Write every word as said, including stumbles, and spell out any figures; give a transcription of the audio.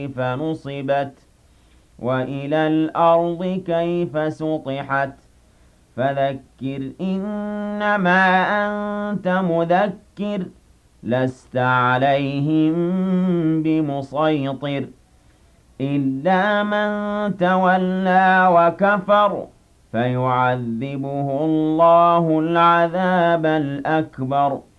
كيف نصبت وإلى الأرض كيف سطحت فذكر إنما أنت مذكر لست عليهم بمسيطر إلا من تولى وكفر فيعذبه الله العذاب الأكبر